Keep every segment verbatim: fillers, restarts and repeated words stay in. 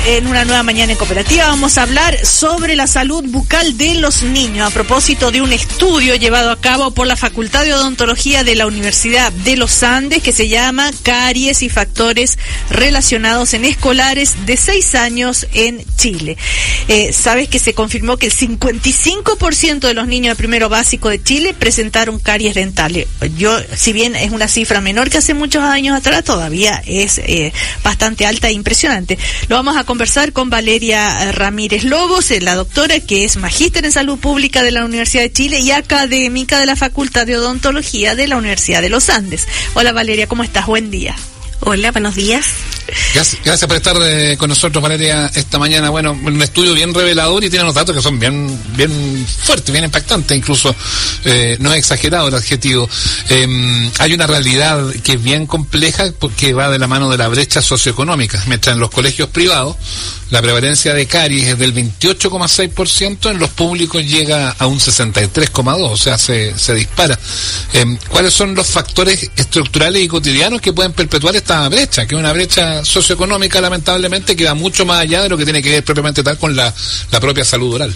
en una nueva mañana en Cooperativa. Vamos a hablar sobre la salud bucal de los niños a propósito de un estudio llevado a cabo por la Facultad de Odontología de la Universidad de los Andes que se llama Caries y factores relacionados en escolares de seis años en Chile. Eh, Sabes que se confirmó que el cincuenta y cinco por ciento de los niños de primero básico de Chile presentaron caries dentales. Yo, si bien es una cifra menor que hace muchos años atrás, todavía es eh, bastante alta e impresionante. Lo vamos a conversar con Valeria Ramírez Lobos, la doctora que es magíster en salud pública de la Universidad de Chile y académica de la Facultad de Odontología de la Universidad de los Andes. Hola Valeria, ¿cómo estás? Buen día. Hola, buenos días. Gracias, gracias por estar eh, con nosotros, Valeria, esta mañana. Bueno, un estudio bien revelador y tiene unos datos que son bien bien fuertes, bien impactantes, incluso eh, no es exagerado el adjetivo. Eh, hay una realidad que es bien compleja porque va de la mano de la brecha socioeconómica. Mientras en los colegios privados la prevalencia de caries es del veintiocho coma seis por ciento, en los públicos llega a un sesenta y tres coma dos por ciento, o sea, se, se dispara. Eh, ¿Cuáles son los factores estructurales y cotidianos que pueden perpetuar esta brecha? Que es una brecha socioeconómica, lamentablemente, que va mucho más allá de lo que tiene que ver propiamente tal con la, la propia salud oral.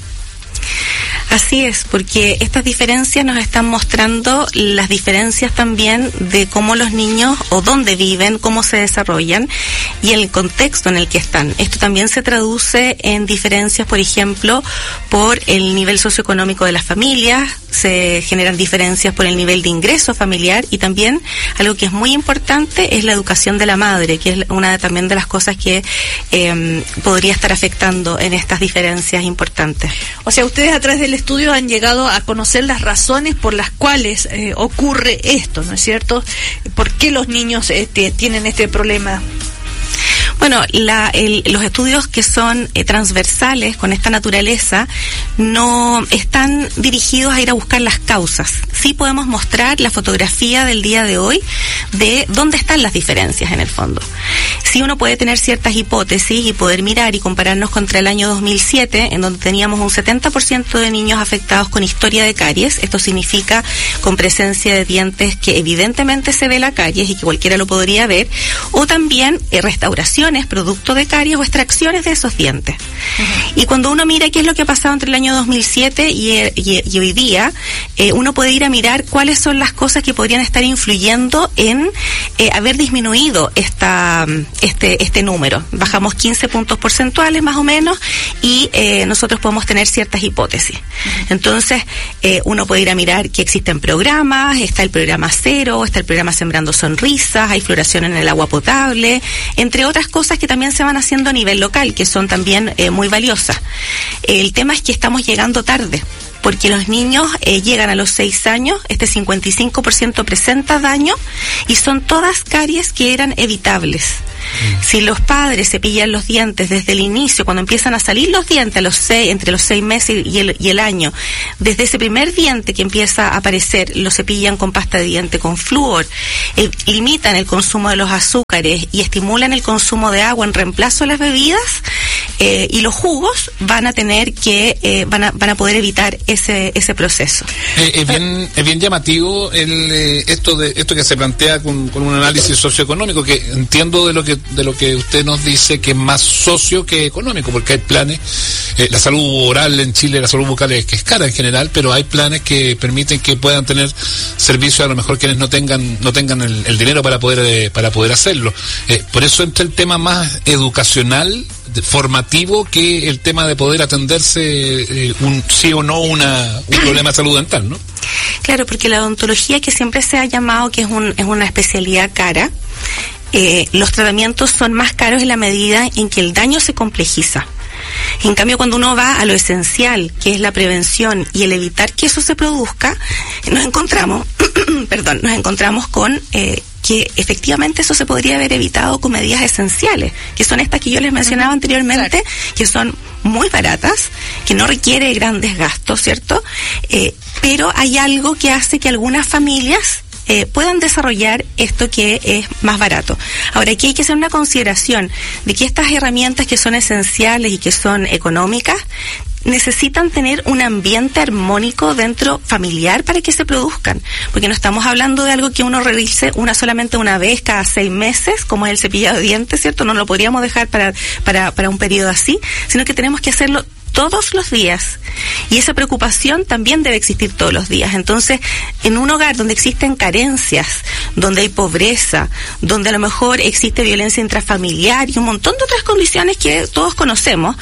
Así es, porque estas diferencias nos están mostrando las diferencias también de cómo los niños o dónde viven, cómo se desarrollan y el contexto en el que están. Esto también se traduce en diferencias, por ejemplo, por el nivel socioeconómico de las familias, se generan diferencias por el nivel de ingreso familiar y también algo que es muy importante es la educación de la madre, que es una de, también de las cosas que eh, podría estar afectando en estas diferencias importantes. O sea, ustedes a través del estudio han llegado a conocer las razones por las cuales eh, ocurre esto, ¿no es cierto? ¿Por qué los niños este, tienen este problema? Bueno, la, el, los estudios que son eh, transversales con esta naturaleza no están dirigidos a ir a buscar las causas. Sí podemos mostrar la fotografía del día de hoy de dónde están las diferencias en el fondo. Sí uno puede tener ciertas hipótesis y poder mirar y compararnos contra el año dos mil siete, en donde teníamos un setenta por ciento de niños afectados con historia de caries. Esto significa con presencia de dientes que evidentemente se ve la caries y que cualquiera lo podría ver, o también eh, restauración producto de caries o extracciones de esos dientes. Uh-huh. Y cuando uno mira qué es lo que ha pasado entre el año dos mil siete y, y, y hoy día, eh, uno puede ir a mirar cuáles son las cosas que podrían estar influyendo en eh, haber disminuido esta este este número. Bajamos quince puntos porcentuales más o menos y eh, nosotros podemos tener ciertas hipótesis. Uh-huh. Entonces, eh, uno puede ir a mirar que existen programas, está el programa Cero, está el programa Sembrando Sonrisas, hay floración en el agua potable, entre otras cosas cosas que también se van haciendo a nivel local, que son también eh, muy valiosas. El tema es que estamos llegando tarde, porque los niños eh, llegan a los seis años, este cincuenta y cinco por ciento presenta daño, y son todas caries que eran evitables. Mm. Si los padres se pillan los dientes desde el inicio, cuando empiezan a salir los dientes a los seis, entre los seis meses y el, y el año, desde ese primer diente que empieza a aparecer, lo cepillan con pasta de diente con flúor, eh, limitan el consumo de los azúcares y estimulan el consumo de agua en reemplazo de las bebidas, eh, y los jugos van a tener que, eh, van a, van a poder evitar ese ese proceso. Eh, es bien es bien llamativo el eh, esto de esto que se plantea con, con un análisis socioeconómico, que entiendo de lo que de lo que usted nos dice que es más socio que económico, porque hay planes, eh, la salud oral en Chile, la salud bucal es que es cara en general, pero hay planes que permiten que puedan tener servicios a lo mejor quienes no tengan no tengan el, el dinero para poder eh, para poder hacerlo. Eh, por eso entra el tema más educacional, formativo, que el tema de poder atenderse eh, un sí o no una un problema de salud dental, ¿no? Claro, porque la odontología, que siempre se ha llamado que es un es una especialidad cara, eh, los tratamientos son más caros en la medida en que el daño se complejiza. En cambio, cuando uno va a lo esencial, que es la prevención y el evitar que eso se produzca, nos encontramos, perdón, nos encontramos con eh, que efectivamente eso se podría haber evitado con medidas esenciales, que son estas que yo les mencionaba anteriormente, claro, que son muy baratas, que no requiere grandes gastos, ¿cierto? Eh, pero hay algo que hace que algunas familias Eh, puedan desarrollar esto que es más barato. Ahora, aquí hay que hacer una consideración de que estas herramientas que son esenciales y que son económicas necesitan tener un ambiente armónico dentro familiar para que se produzcan, porque no estamos hablando de algo que uno revise una solamente una vez cada seis meses, como es el cepillado de dientes, ¿cierto? No lo podríamos dejar para, para, para un periodo así, sino que tenemos que hacerlo todos los días, y esa preocupación también debe existir todos los días. Entonces, en un hogar donde existen carencias, donde hay pobreza, donde a lo mejor existe violencia intrafamiliar y un montón de otras condiciones que todos conocemos,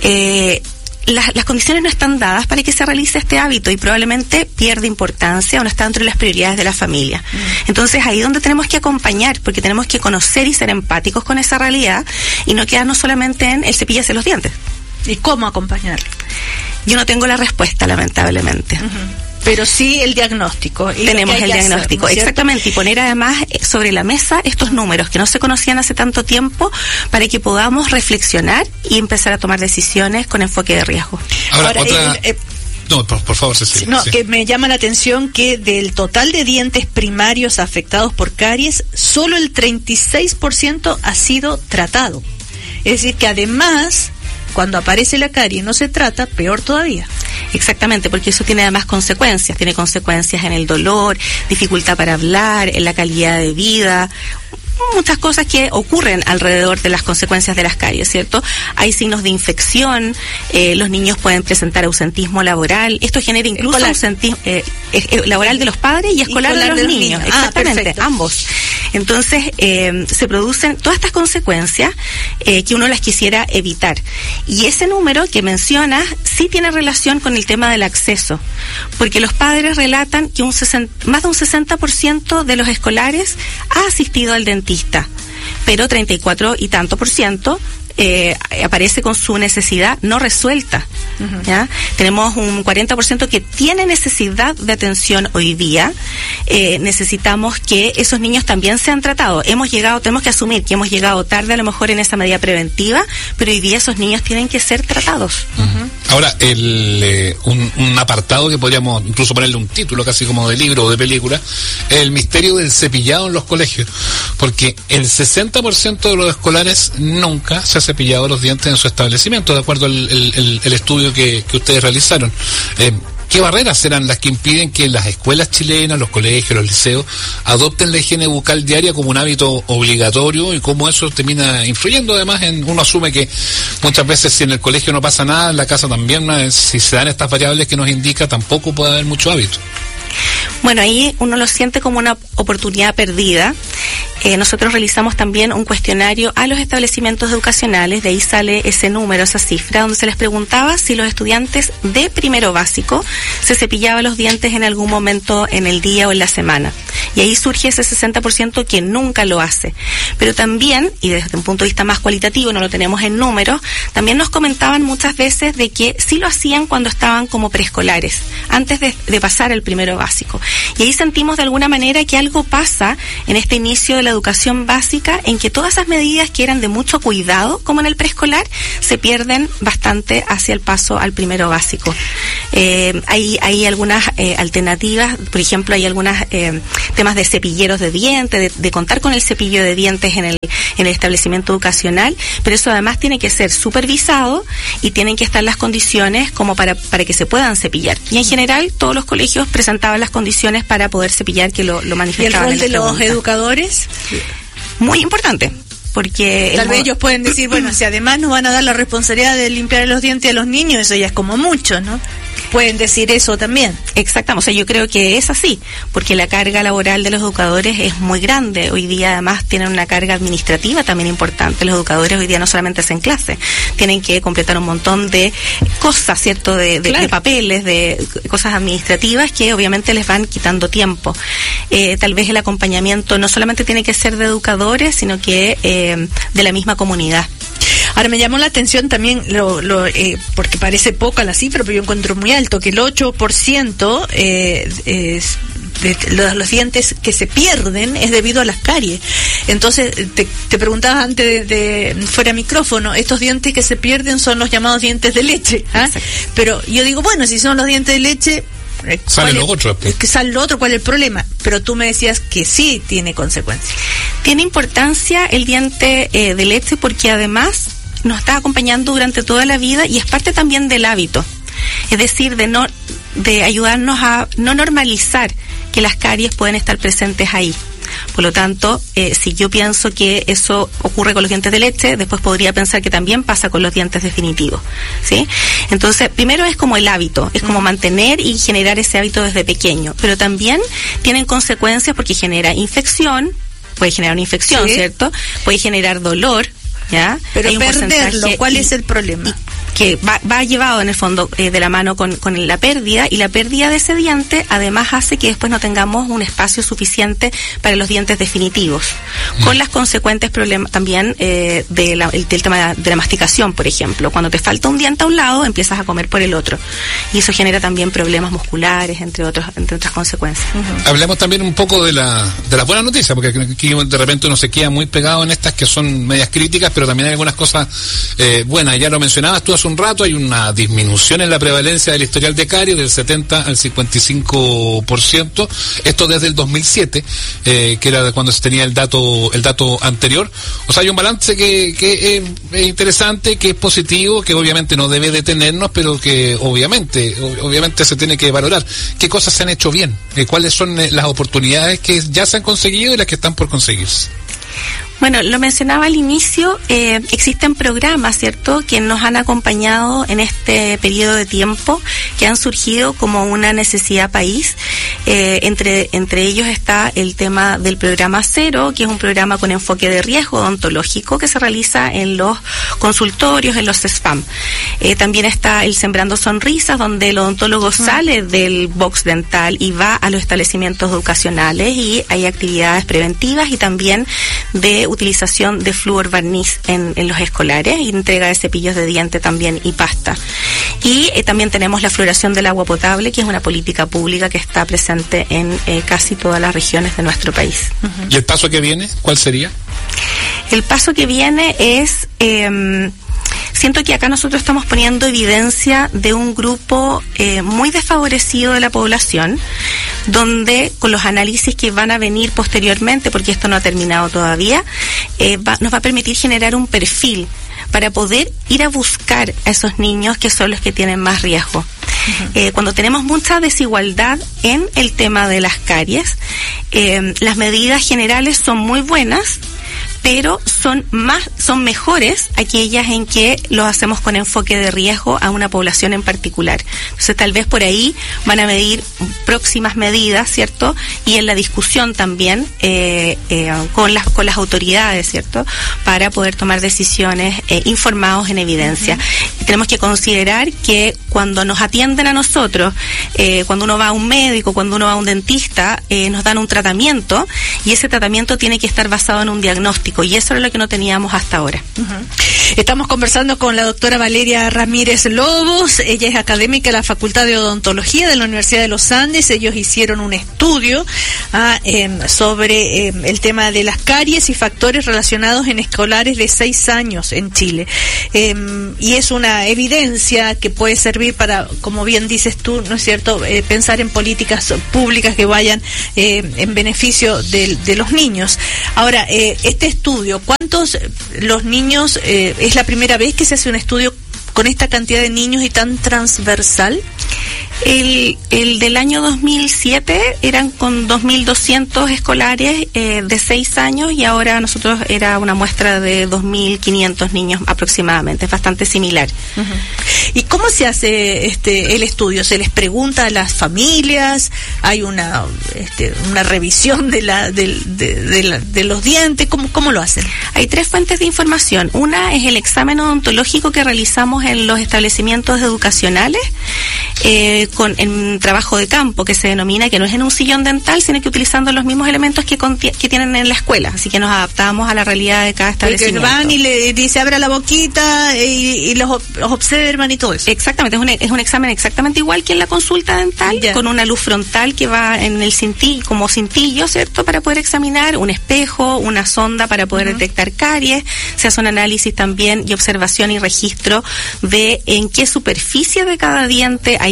eh, Las, las condiciones no están dadas para que se realice este hábito y probablemente pierde importancia o no está dentro de las prioridades de la familia. Mm. Entonces ahí es donde tenemos que acompañar, porque tenemos que conocer y ser empáticos con esa realidad y no quedarnos solamente en el cepillarse los dientes. ¿Y cómo acompañar? Yo no tengo la respuesta, lamentablemente. Uh-huh. Pero sí el diagnóstico. Tenemos el diagnóstico, hacer, ¿no? Exactamente, y poner además sobre la mesa estos números que no se conocían hace tanto tiempo para que podamos reflexionar y empezar a tomar decisiones con enfoque de riesgo. Ahora, Ahora otra... el, el, No, por, por favor, Cecilia. No, sí. que me llama la atención que del total de dientes primarios afectados por caries, solo el treinta y seis por ciento ha sido tratado. Es decir, que además, cuando aparece la carie y no se trata, peor todavía. Exactamente, porque eso tiene además consecuencias. Tiene consecuencias en el dolor, dificultad para hablar, en la calidad de vida, muchas cosas que ocurren alrededor de las consecuencias de las caries, ¿cierto? Hay signos de infección, eh, los niños pueden presentar ausentismo laboral, esto genera incluso escolar. ausentismo eh, eh, laboral de los padres y escolar, escolar de los, de los niños, niños. Exactamente, ah, ambos. Entonces, eh, se producen todas estas consecuencias eh, que uno las quisiera evitar. Y ese número que mencionas sí tiene relación con el tema del acceso, porque los padres relatan que un sesenta, más de un sesenta por ciento de los escolares ha asistido al dentista, pero treinta y cuatro y tanto por ciento Eh, aparece con su necesidad no resuelta. Uh-huh. ¿Ya? Tenemos un cuarenta por ciento que tiene necesidad de atención hoy día. Eh, necesitamos que esos niños también sean tratados. Hemos llegado, tenemos que asumir que hemos llegado tarde a lo mejor en esa medida preventiva, pero hoy día esos niños tienen que ser tratados. Uh-huh. Ahora, el, eh, un, un apartado que podríamos incluso ponerle un título casi como de libro o de película, el misterio del cepillado en los colegios, porque el sesenta por ciento de los escolares nunca se ha cepillado los dientes en su establecimiento, de acuerdo al el, el, el estudio que, que ustedes realizaron. Eh, ¿Qué barreras serán las que impiden que las escuelas chilenas, los colegios, los liceos, adopten la higiene bucal diaria como un hábito obligatorio, y cómo eso termina influyendo además en, uno asume que muchas veces si en el colegio no pasa nada, en la casa también, si se dan estas variables que nos indica, tampoco puede haber mucho hábito? Bueno, ahí uno lo siente como una oportunidad perdida. Eh, nosotros realizamos también un cuestionario a los establecimientos educacionales, de ahí sale ese número, esa cifra, donde se les preguntaba si los estudiantes de primero básico se cepillaban los dientes en algún momento en el día o en la semana. Y ahí surge ese sesenta por ciento que nunca lo hace. Pero también, y desde un punto de vista más cualitativo, no lo tenemos en números, también nos comentaban muchas veces de que sí lo hacían cuando estaban como preescolares, antes de, de pasar al primero básico. Y ahí sentimos de alguna manera que algo pasa en este inicio de la educación básica, en que todas esas medidas que eran de mucho cuidado, como en el preescolar, se pierden bastante hacia el paso al primero básico. Eh, hay, hay algunas eh, alternativas, por ejemplo, hay algunos eh, temas de cepilleros de dientes, de, de contar con el cepillo de dientes en el, en el establecimiento educacional, pero eso además tiene que ser supervisado y tienen que estar las condiciones como para, para que se puedan cepillar. Y en general, todos los colegios presentaban las condiciones para poder cepillar, que lo, lo manifestaban. ¿Y el rol de los educadores? Muy importante, porque tal vez ellos pueden decir, bueno, si además nos van a dar la responsabilidad de limpiar los dientes a los niños, eso ya es como mucho, ¿no? Pueden decir eso también. Exactamente, o sea, yo creo que es así, porque la carga laboral de los educadores es muy grande. Hoy día además tienen una carga administrativa también importante. Los educadores hoy día no solamente hacen clases, tienen que completar un montón de cosas, ¿cierto? De, de, claro. de papeles, de cosas administrativas que obviamente les van quitando tiempo. Eh, tal vez el acompañamiento no solamente tiene que ser de educadores, sino que eh, de la misma comunidad. Ahora me llamó la atención también, lo, lo, eh, porque parece poca la cifra, pero yo encuentro muy alto, que el ocho por ciento eh, es de los, los dientes que se pierden es debido a las caries. Entonces, te, te preguntaba antes de, de fuera micrófono, estos dientes que se pierden son los llamados dientes de leche, ¿ah? Pero yo digo, bueno, si son los dientes de leche, sale lo otro. Que sale lo otro, ¿cuál es el problema? Pero tú me decías que sí tiene consecuencias. Tiene importancia el diente eh, de leche porque además nos está acompañando durante toda la vida y es parte también del hábito. Es decir, de no de ayudarnos a no normalizar que las caries pueden estar presentes ahí. Por lo tanto, eh, si yo pienso que eso ocurre con los dientes de leche, después podría pensar que también pasa con los dientes definitivos, ¿sí? Entonces, primero es como el hábito, es como mantener y generar ese hábito desde pequeño, pero también tienen consecuencias porque genera infección, puede generar una infección, ¿sí? ¿Cierto? Puede generar dolor, ¿ya? Pero perderlo, ¿cuál es el problema? Que va, va llevado en el fondo eh, de la mano con, con la pérdida, y la pérdida de ese diente además hace que después no tengamos un espacio suficiente para los dientes definitivos, mm. con las consecuentes problemas también eh, de la, el, del tema de la masticación, por ejemplo. Cuando te falta un diente a un lado, empiezas a comer por el otro, y eso genera también problemas musculares, entre otros, entre otras consecuencias. Uh-huh. Hablemos también un poco de la de las buenas noticias, porque aquí de repente uno se queda muy pegado en estas que son medias críticas, pero también hay algunas cosas eh, buenas. Ya lo mencionabas tú hace un rato, hay una disminución en la prevalencia del historial de caries del setenta al cincuenta y cinco por ciento, esto desde el dos mil siete, eh, que era cuando se tenía el dato el dato anterior. O sea, hay un balance que, que es, es interesante, que es positivo, que obviamente no debe detenernos, pero que obviamente obviamente se tiene que valorar. ¿Qué cosas se han hecho bien? Eh, ¿Cuáles son las oportunidades que ya se han conseguido y las que están por conseguirse? Bueno, lo mencionaba al inicio, eh, existen programas, ¿cierto?, que nos han acompañado en este periodo de tiempo, que han surgido como una necesidad país. Eh, entre, entre ellos está el tema del programa Cero, que es un programa con enfoque de riesgo odontológico que se realiza en los consultorios, en los C E S F A M. Eh, también está el Sembrando Sonrisas, donde el odontólogo uh-huh. sale del box dental y va a los establecimientos educacionales, y hay actividades preventivas y también de utilización de flúor barniz en, en los escolares, y entrega de cepillos de diente también y pasta. Y eh, también tenemos la fluoración del agua potable, que es una política pública que está presente en eh, casi todas las regiones de nuestro país. Uh-huh. ¿Y el paso que viene, cuál sería? El paso que viene es... Eh, Siento que acá nosotros estamos poniendo evidencia de un grupo eh, muy desfavorecido de la población, donde con los análisis que van a venir posteriormente, porque esto no ha terminado todavía, eh, va, nos va a permitir generar un perfil para poder ir a buscar a esos niños que son los que tienen más riesgo. Uh-huh. Eh, cuando tenemos mucha desigualdad en el tema de las caries, eh, las medidas generales son muy buenas, pero son más, son mejores aquellas en que los hacemos con enfoque de riesgo a una población en particular. Entonces, tal vez por ahí van a medir próximas medidas, ¿cierto? Y en la discusión también eh, eh, con las con las autoridades, ¿cierto? Para poder tomar decisiones eh, informados en evidencia. Uh-huh. Tenemos que considerar que cuando nos atienden a nosotros, eh, cuando uno va a un médico, cuando uno va a un dentista, eh, nos dan un tratamiento, y ese tratamiento tiene que estar basado en un diagnóstico, y eso es lo que no teníamos hasta ahora. Uh-huh. Estamos conversando con la doctora Valeria Ramírez Lobos. Ella es académica de la Facultad de Odontología de la Universidad de los Andes. Ellos hicieron un estudio ah, eh, sobre eh, el tema de las caries y factores relacionados en escolares de seis años en Chile. Eh, y es una evidencia que puede servir para, como bien dices tú, ¿no es cierto?, eh, pensar en políticas públicas que vayan eh, en beneficio de, de los niños. Ahora, eh, este estudio, ¿cuántos los niños, eh, es la primera vez que se hace un estudio con esta cantidad de niños y tan transversal? El, el del año dos mil siete eran con dos mil doscientos escolares eh, de seis años, y ahora nosotros era una muestra de dos mil quinientos niños aproximadamente, es bastante similar. Uh-huh. ¿Y cómo se hace este el estudio? ¿Se les pregunta a las familias? ¿Hay una este, una revisión de la, de, de, de, la, de los dientes? ¿Cómo, ¿Cómo lo hacen? Hay tres fuentes de información. Una es el examen odontológico que realizamos en los establecimientos educacionales, eh, con el trabajo de campo, que se denomina, que no es en un sillón dental, sino que utilizando los mismos elementos que, conti- que tienen en la escuela. Así que nos adaptamos a la realidad de cada establecimiento. Porque van y le dice abra la boquita y, y los, los observan y todo eso. Exactamente, es un, es un examen exactamente igual que en la consulta dental, yeah. con una luz frontal que va en el cintillo, como cintillo, ¿cierto?, para poder examinar, un espejo, una sonda para poder uh-huh. detectar caries. Se hace un análisis también y observación y registro de en qué superficie de cada diente hay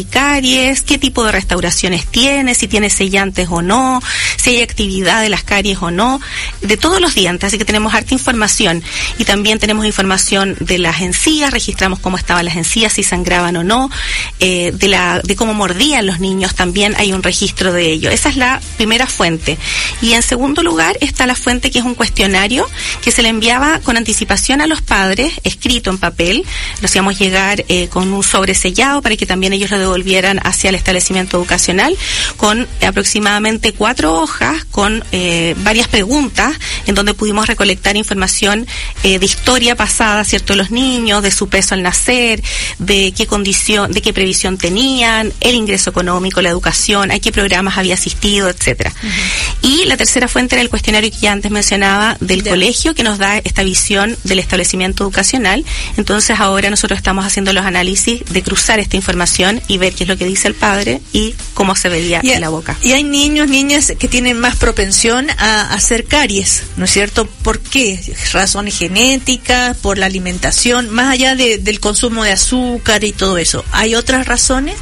caries, qué tipo de restauraciones tiene, si tiene sellantes o no, si hay actividad de las caries o no, de todos los dientes, así que tenemos harta información. Y también tenemos información de las encías, registramos cómo estaban las encías, si sangraban o no, eh, de la de cómo mordían los niños, también hay un registro de ello. Esa es la primera fuente. Y en segundo lugar está la fuente que es un cuestionario que se le enviaba con anticipación a los padres, escrito en papel, lo hacíamos llegar eh, con un sobre sellado para que también ellos lo devolvieran hacia el establecimiento educacional, con aproximadamente cuatro hojas, con eh, varias preguntas, en donde pudimos recolectar información eh, de historia pasada, ¿cierto?, de los niños, de su peso al nacer, de qué condición, de qué previsión tenían, el ingreso económico, la educación, a qué programas había asistido, etcétera. Uh-huh. Y la tercera fuente era el cuestionario que ya antes mencionaba del yeah. colegio, que nos da esta visión del establecimiento educacional. Entonces ahora nosotros estamos haciendo los análisis de cruzar esta información y ver qué es lo que dice el padre y cómo se veía y, en la boca. Y hay niños, niñas que tienen más propensión a hacer caries, ¿no es cierto? ¿Por qué? Razones genéticas, por la alimentación, más allá de, del consumo de azúcar y todo eso. ¿Hay otras razones?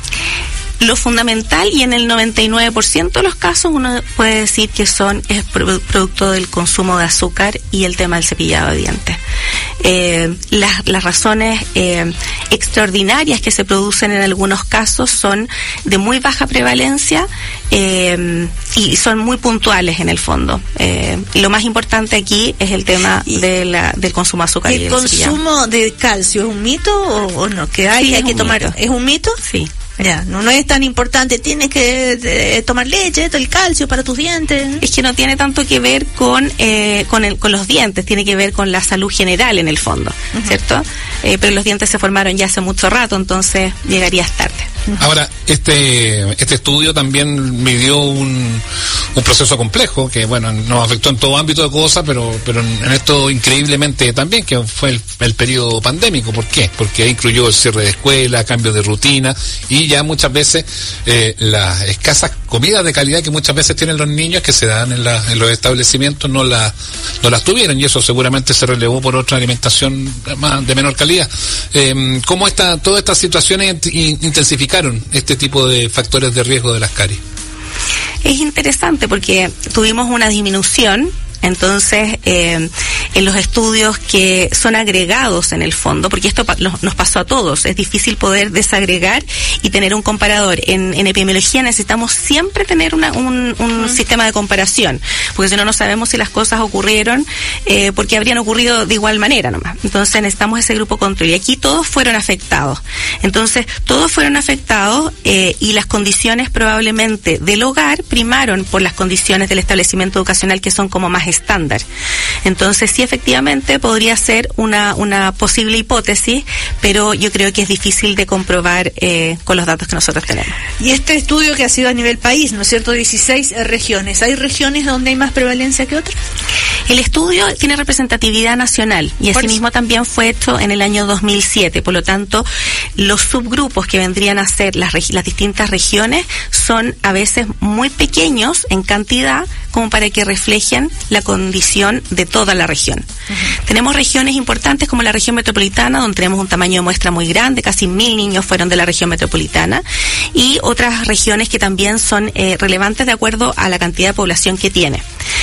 Lo fundamental, y en el noventa y nueve por ciento de los casos uno puede decir que son es producto del consumo de azúcar y el tema del cepillado de dientes. Eh, las, las razones eh, extraordinarias que se producen en algunos casos son de muy baja prevalencia eh, y son muy puntuales en el fondo. Eh, lo más importante aquí es el tema de la, del consumo de azúcar. ¿Y el, y el consumo de calcio es un mito o, o no? ¿Que hay, sí, hay que tomar? Mito. ¿Es un mito? Sí. Ya, no, no es tan importante, tienes que eh, tomar leche, el calcio para tus dientes. Es que no tiene tanto que ver con eh, con, el, con los dientes, tiene que ver con la salud general en el fondo, uh-huh. ¿cierto? Eh, pero los dientes se formaron ya hace mucho rato, entonces llegarías tarde. Uh-huh. Ahora, este este estudio también midió un, un proceso complejo que, bueno, nos afectó en todo ámbito de cosas, pero pero en esto increíblemente también, que fue el, el periodo pandémico. ¿Por qué? Porque incluyó el cierre de escuelas, cambios de rutina y ya muchas veces eh, las escasas comidas de calidad que muchas veces tienen los niños que se dan en, la, en los establecimientos no, la, no las tuvieron, y eso seguramente se relevó por otra alimentación más, de menor calidad. Eh, ¿Cómo esta, todas estas situaciones intensificaron este tipo de factores de riesgo de las caries? Es interesante porque tuvimos una disminución. Entonces, eh, en los estudios que son agregados en el fondo, porque esto pa- nos pasó a todos, es difícil poder desagregar y tener un comparador. En, en epidemiología necesitamos siempre tener una, un, un uh-huh. sistema de comparación, porque si no, no sabemos si las cosas ocurrieron, eh, porque habrían ocurrido de igual manera nomás. Entonces necesitamos ese grupo control. Y aquí todos fueron afectados. Entonces, todos fueron afectados eh, y las condiciones probablemente del hogar primaron por las condiciones del establecimiento educacional, que son como más estándar. Entonces sí, efectivamente podría ser una una posible hipótesis, pero yo creo que es difícil de comprobar eh, con los datos que nosotros tenemos. Y este estudio que ha sido a nivel país, ¿no es cierto? dieciséis regiones. ¿Hay regiones donde hay más prevalencia que otras? El estudio tiene representatividad nacional y asimismo también fue hecho en el año dos mil siete. Por lo tanto, los subgrupos que vendrían a ser las, regi- las distintas regiones son a veces muy pequeños en cantidad, como para que reflejen la condición de toda la región. Uh-huh. Tenemos regiones importantes como la región metropolitana, donde tenemos un tamaño de muestra muy grande, casi mil niños fueron de la región metropolitana, y otras regiones que también son eh, relevantes de acuerdo a la cantidad de población que tiene.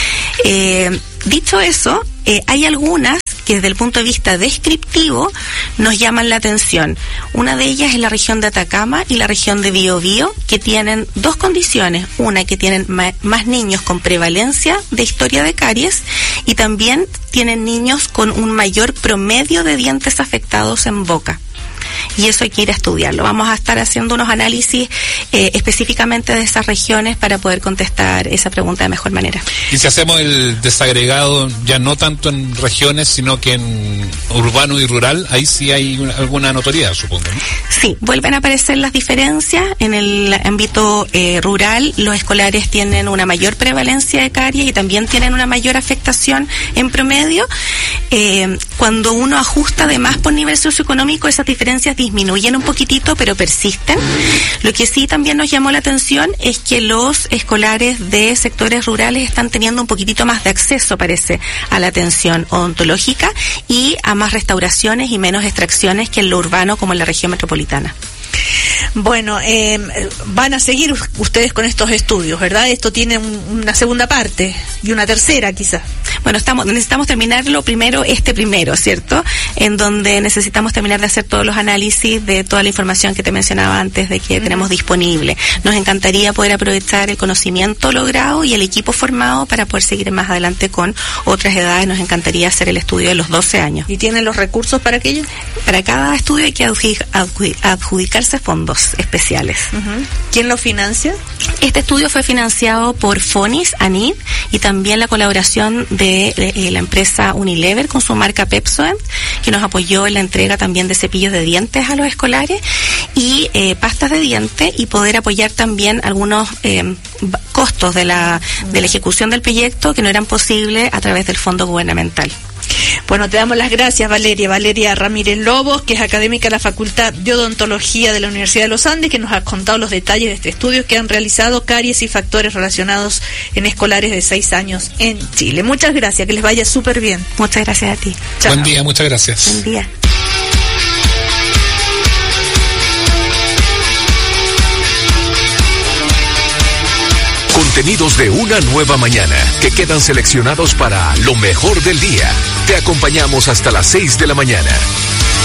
Eh, dicho eso, eh, hay algunas que desde el punto de vista descriptivo nos llaman la atención. Una de ellas es la región de Atacama y la región de Biobío, que tienen dos condiciones. Una, que tienen ma- más niños con prevalencia de historia de caries, y también tienen niños con un mayor promedio de dientes afectados en boca. Y eso hay que ir a estudiarlo. Vamos a estar haciendo unos análisis eh, específicamente de esas regiones para poder contestar esa pregunta de mejor manera. Y si hacemos el desagregado, ya no tanto en regiones, sino que en urbano y rural, ahí sí hay una, alguna notoriedad, supongo, ¿no? Sí, vuelven a aparecer las diferencias. En el ámbito eh, rural, los escolares tienen una mayor prevalencia de caries y también tienen una mayor afectación en promedio. Eh, cuando uno ajusta además por nivel socioeconómico, esas diferencias disminuyen un poquitito, pero persisten. Lo que sí también nos llamó la atención es que los escolares de sectores rurales están teniendo un poquitito más de acceso, parece, a la atención odontológica y a más restauraciones y menos extracciones que en lo urbano, como en la región metropolitana. Bueno, eh, van a seguir ustedes con estos estudios, ¿verdad? Esto tiene un, una segunda parte y una tercera quizás. Bueno, estamos necesitamos terminarlo primero, este primero, ¿cierto? En donde necesitamos terminar de hacer todos los análisis de toda la información que te mencionaba antes de que uh-huh. tenemos disponible. Nos encantaría poder aprovechar el conocimiento logrado y el equipo formado para poder seguir más adelante con otras edades. Nos encantaría hacer el estudio de los doce años. ¿Y tienen los recursos para aquello? Para cada estudio hay que adjudicarse fondos especiales. Uh-huh. ¿Quién lo financia? Este estudio fue financiado por Fonis, ANID y también la colaboración de, de, de la empresa Unilever con su marca Pepsodent, que nos apoyó en la entrega también de cepillos de dientes a los escolares y eh, pastas de dientes, y poder apoyar también algunos eh, costos de la, de la ejecución del proyecto que no eran posibles a través del fondo gubernamental. Bueno, te damos las gracias, Valeria. Valeria Ramírez Lobos, que es académica de la Facultad de Odontología de la Universidad de los Andes, que nos ha contado los detalles de este estudio que han realizado caries y factores relacionados en escolares de seis años en Chile. Muchas gracias, que les vaya súper bien. Muchas gracias a ti. Chao. Buen día, muchas gracias. Buen día. Contenidos de una nueva mañana que quedan seleccionados para lo mejor del día. Te acompañamos hasta las seis de la mañana.